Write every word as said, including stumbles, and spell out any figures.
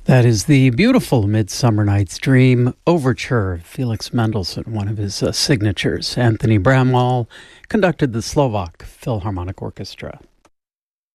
That is the beautiful Midsummer Night's Dream overture, Felix Mendelssohn, one of his uh, signatures. Anthony Bramwell conducted the Slovak Philharmonic Orchestra.